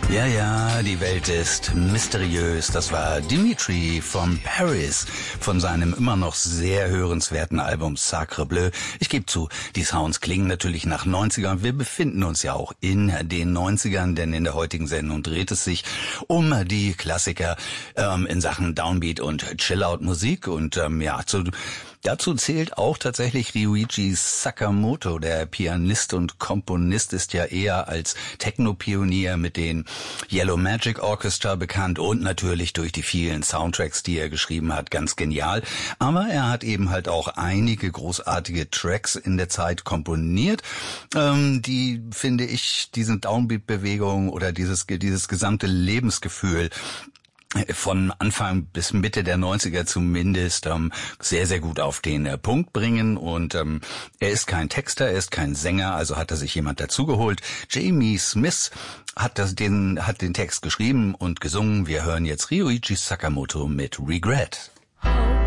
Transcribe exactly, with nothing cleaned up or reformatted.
Ja, ja, die Welt ist mysteriös. Das war Dimitri from Paris von seinem immer noch sehr hörenswerten Album Sacre Bleu. Ich gebe zu, die Sounds klingen natürlich nach neunzigern. Wir befinden uns ja auch in den neunzigern, denn in der heutigen Sendung dreht es sich um die Klassiker ähm, in Sachen Downbeat und Chill-Out-Musik. Und ähm, ja, zu Dazu zählt auch tatsächlich Ryuichi Sakamoto. Der Pianist und Komponist ist ja eher als Techno-Pionier mit den Yellow Magic Orchestra bekannt und natürlich durch die vielen Soundtracks, die er geschrieben hat, ganz genial. Aber er hat eben halt auch einige großartige Tracks in der Zeit komponiert, ähm, die, finde ich, diesen Downbeat-Bewegung oder dieses, dieses gesamte Lebensgefühl von Anfang bis Mitte der neunziger zumindest ähm, sehr, sehr gut auf den äh, Punkt bringen. Und ähm, er ist kein Texter, er ist kein Sänger, also hat er sich jemand dazugeholt. Jamie Smith hat das, den, hat den Text geschrieben und gesungen. Wir hören jetzt Ryuichi Sakamoto mit Regret.